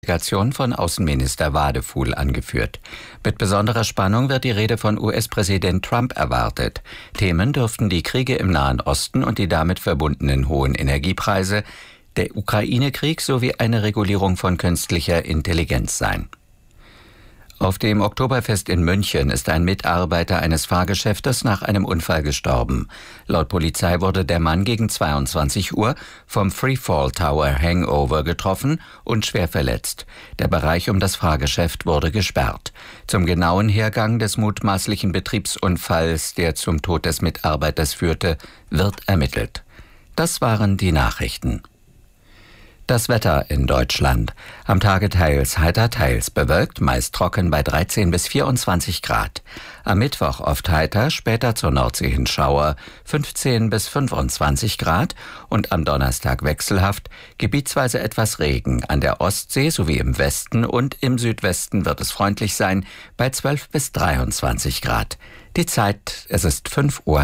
Delegation von Außenminister Wadefuhl angeführt. Mit besonderer Spannung wird die Rede von US-Präsident Trump erwartet. Themen dürften die Kriege im Nahen Osten und die damit verbundenen hohen Energiepreise, der Ukraine-Krieg sowie eine Regulierung von künstlicher Intelligenz sein. Auf dem Oktoberfest in München ist ein Mitarbeiter eines Fahrgeschäftes nach einem Unfall gestorben. Laut Polizei wurde der Mann gegen 22 Uhr vom Freefall Tower Hangover getroffen und schwer verletzt. Der Bereich um das Fahrgeschäft wurde gesperrt. Zum genauen Hergang des mutmaßlichen Betriebsunfalls, der zum Tod des Mitarbeiters führte, wird ermittelt. Das waren die Nachrichten. Das Wetter in Deutschland. Am Tage teils heiter, teils bewölkt, meist trocken bei 13 bis 24 Grad. Am Mittwoch oft heiter, später zur Nordsee hin Schauer, 15 bis 25 Grad. Und am Donnerstag wechselhaft, gebietsweise etwas Regen. An der Ostsee sowie im Westen und im Südwesten wird es freundlich sein, bei 12 bis 23 Grad. Die Zeit, es ist 5:03 Uhr.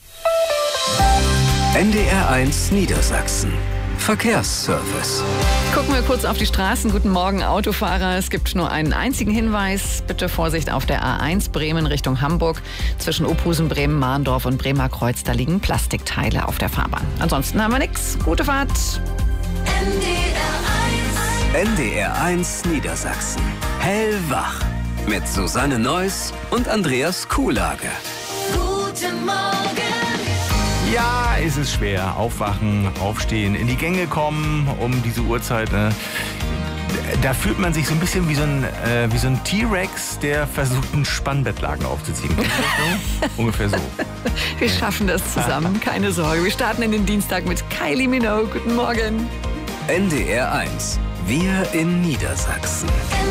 NDR1 Niedersachsen. Verkehrsservice. Gucken wir kurz auf die Straßen. Guten Morgen, Autofahrer. Es gibt nur einen einzigen Hinweis. Bitte Vorsicht auf der A1 Bremen Richtung Hamburg. Zwischen Ophusen, Bremen, Mahndorf und Bremer Kreuz, da liegen Plastikteile auf der Fahrbahn. Ansonsten haben wir nichts. Gute Fahrt. NDR1 Niedersachsen. Hellwach. Mit Susanne Neuss und Andreas Kuhlage. Guten Morgen. Ja, es ist schwer. Aufwachen, aufstehen, in die Gänge kommen um diese Uhrzeit. Ne? Da fühlt man sich so ein bisschen wie so ein T-Rex, der versucht, einen Spannbettlaken aufzuziehen. Ungefähr so. Wir schaffen das zusammen, keine Sorge. Wir starten in den Dienstag mit Kylie Minogue. Guten Morgen. NDR1. Wir in Niedersachsen.